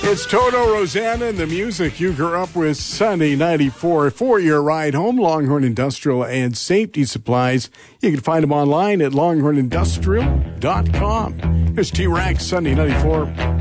It's Toto, Rosanna, and the music you grew up with. Sunday 94 for your ride home. Longhorn Industrial and Safety Supplies. You can find them online at longhornindustrial.com. Here's T-Rex, Sunday 94.